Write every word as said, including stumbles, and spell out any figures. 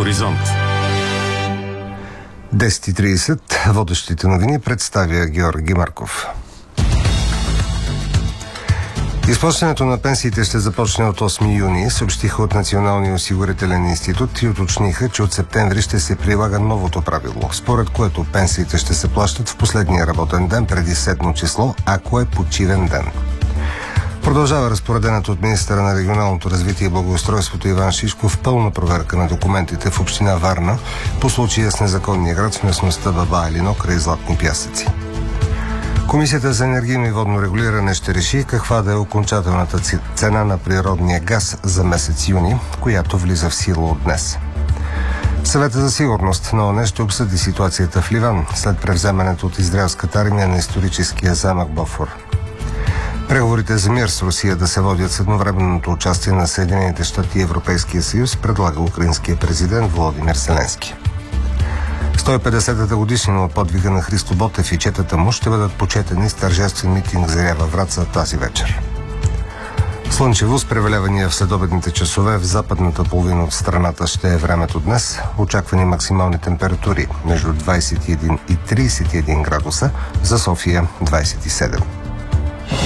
Хоризонт. десет и тридесет. Водещите новини представя Георги Марков. Изплащането на пенсиите ще започне от осми юни, съобщиха от Националния осигурителен институт и уточниха, че от септември ще се прилага новото правило, според което пенсиите ще се плащат в последния работен ден преди седмо число, ако е почивен ден. Продължава разпоредената от министъра на регионалното развитие и благоустройството Иван Шишков пълна проверка на документите в община Варна по случая с незаконния град в местността Баба Елино край Златни пясъци. Комисията за енергийно и водно регулиране ще реши каква да е окончателната цена на природния газ за месец юни, която влиза в сила от днес. Съветът за сигурност на ООН ще обсъди ситуацията в Ливан след превземането от израелската армия на историческия замък Бофор. Преговорите за мир с Русия да се водят с едновременното участие на Съединените щати и Европейския съюз предлага украинския президент Володимир Зеленски. сто и петдесетата годишнина от подвига на Христо Ботев и четата му ще бъдат почетени с тържествен митинг за Рява Враца тази вечер. Слънчево с превалявания в следобедните часове в западната половина от страната ще е времето днес. Очаквани максимални температури между двадесет и един и тридесет и един градуса, за София двадесет и седем.